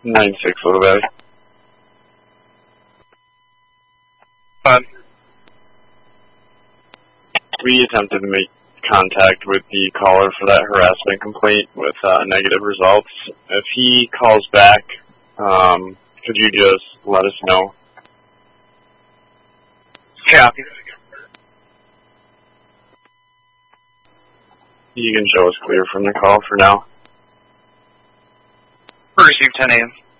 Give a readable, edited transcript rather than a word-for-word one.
9-6 Little Valley. We attempted to make contact with the caller for that harassment complaint with negative results. If he calls back, could you just let us know? Copy. You can show us clear from the call for now. Received 10 a.m.